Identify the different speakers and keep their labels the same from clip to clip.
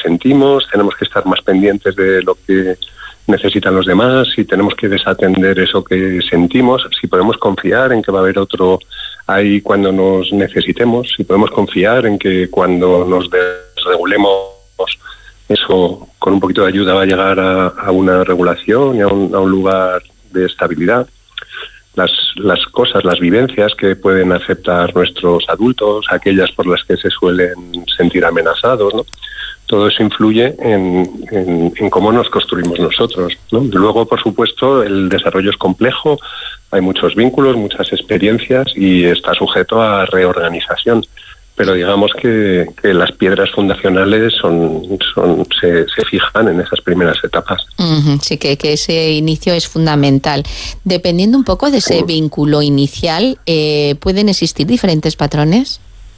Speaker 1: sentimos, tenemos que estar más pendientes de lo que necesitan los demás, si tenemos que desatender eso que sentimos, si podemos confiar en que va a haber otro ahí cuando nos necesitemos, si podemos confiar en que cuando nos desregulemos eso con un poquito de ayuda va a llegar a una regulación y a un lugar de estabilidad. Las cosas, las vivencias que pueden aceptar nuestros adultos, aquellas por las que se suelen sentir amenazados, ¿no? Todo eso influye en cómo nos construimos nosotros, ¿no? Luego, por supuesto, el desarrollo es complejo, hay muchos vínculos, muchas experiencias y está sujeto a reorganización. Pero digamos que las piedras fundacionales se fijan en esas primeras etapas.
Speaker 2: Sí, que ese inicio es fundamental. Dependiendo un poco de ese vínculo inicial, ¿pueden existir diferentes patrones?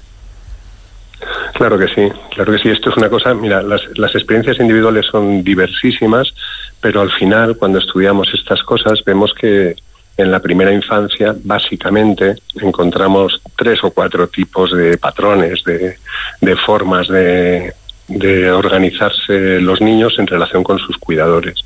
Speaker 1: Claro que sí. Esto es una cosa, mira, las experiencias individuales son diversísimas, pero al final, cuando estudiamos estas cosas, vemos que en la primera infancia, básicamente, encontramos 3 o 4 tipos de patrones, de formas de organizarse los niños en relación con sus cuidadores.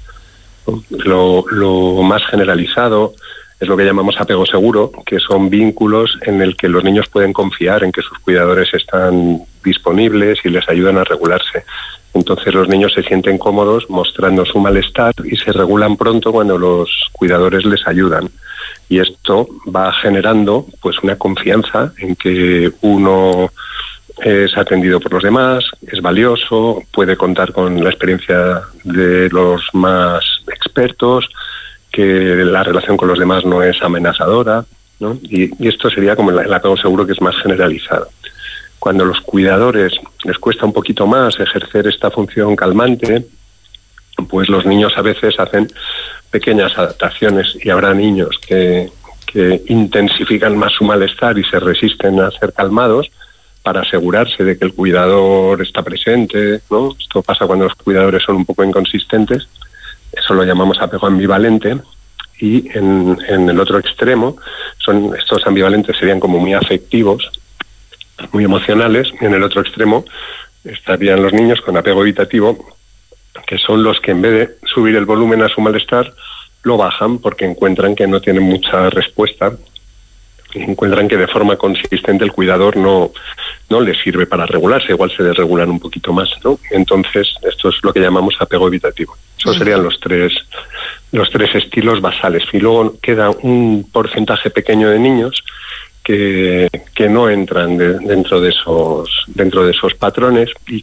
Speaker 1: Lo más generalizado es lo que llamamos apego seguro, que son vínculos en el que los niños pueden confiar en que sus cuidadores están disponibles y les ayudan a regularse. Entonces los niños se sienten cómodos mostrando su malestar y se regulan pronto cuando los cuidadores les ayudan. Y esto va generando pues una confianza en que uno es atendido por los demás, es valioso, puede contar con la experiencia de los más expertos, que la relación con los demás no es amenazadora, ¿no? Y esto sería como el apego seguro, que es más generalizado. Cuando a los cuidadores les cuesta un poquito más ejercer esta función calmante, pues los niños a veces hacen pequeñas adaptaciones y habrá niños que intensifican más su malestar y se resisten a ser calmados para asegurarse de que el cuidador está presente, ¿no? Esto pasa cuando los cuidadores son un poco inconsistentes. Eso lo llamamos apego ambivalente. Y en el otro extremo, estos ambivalentes serían como muy afectivos, muy emocionales, y en el otro extremo estarían los niños con apego evitativo, que son los que en vez de subir el volumen a su malestar, lo bajan porque encuentran que no tienen mucha respuesta, y encuentran que de forma consistente el cuidador no les sirve para regularse, igual se desregulan un poquito más, ¿no? Entonces, esto es lo que llamamos apego evitativo. Esos serían los tres estilos basales. Y luego queda un porcentaje pequeño de niños que no entran dentro de esos patrones y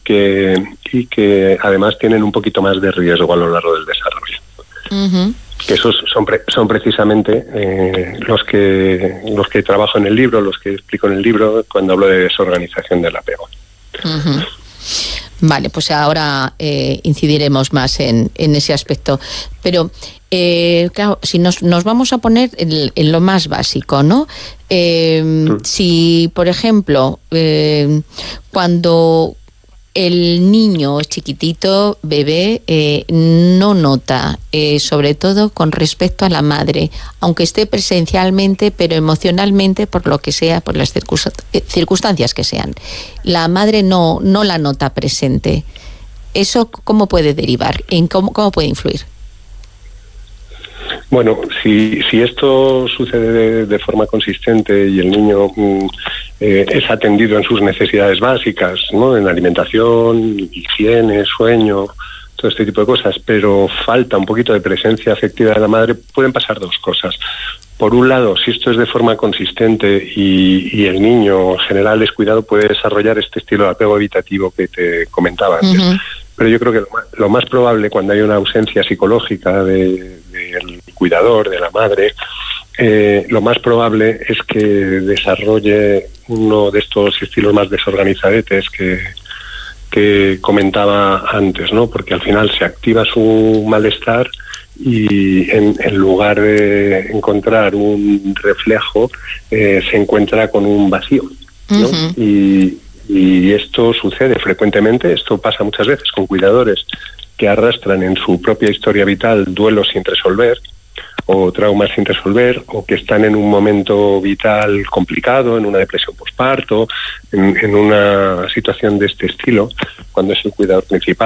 Speaker 1: que además tienen un poquito más de riesgo a lo largo del desarrollo. Uh-huh. Que esos son precisamente los que trabajo en el libro, los que explico en el libro cuando hablo de desorganización del apego.
Speaker 2: Uh-huh. Vale, pues ahora incidiremos más en ese aspecto. Pero, claro, si nos vamos a poner en lo más básico, ¿no? Si, por ejemplo, cuando el niño es chiquitito, bebé, no nota, sobre todo con respecto a la madre, aunque esté presencialmente, pero emocionalmente, por lo que sea, por las circunstancias que sean, la madre no la nota presente. ¿Eso cómo puede derivar? ¿Cómo puede influir?
Speaker 1: Bueno, si esto sucede de forma consistente y el niño es atendido en sus necesidades básicas, ¿no? En alimentación, higiene, sueño, todo este tipo de cosas, pero falta un poquito de presencia afectiva de la madre, pueden pasar dos cosas. Por un lado, si esto es de forma consistente y el niño en general es cuidado, puede desarrollar este estilo de apego evitativo que te comentaba antes. Uh-huh. Pero yo creo que lo más probable, cuando hay una ausencia psicológica del cuidador, de la madre, lo más probable es que desarrolle uno de estos estilos más desorganizadetes que comentaba antes, ¿no? Porque al final se activa su malestar y en lugar de encontrar un reflejo, se encuentra con un vacío, ¿no? Uh-huh. Y esto sucede frecuentemente, esto pasa muchas veces con cuidadores que arrastran en su propia historia vital duelos sin resolver o traumas sin resolver, o que están en un momento vital complicado, en una depresión posparto, en una situación de este estilo, cuando es el cuidador principal